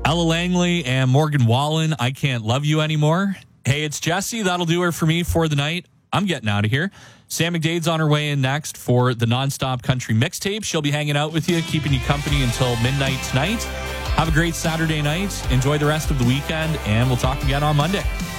Ella Langley and Morgan Wallen, I Can't Love You Anymore. Hey, it's Jesse. That'll do her for me for the night. I'm getting out of here. Sam McDade's on her way in next for the Nonstop Country Mixtape. She'll be hanging out with you, keeping you company until midnight tonight. Have a great Saturday night. Enjoy the rest of the weekend, and we'll talk again on Monday.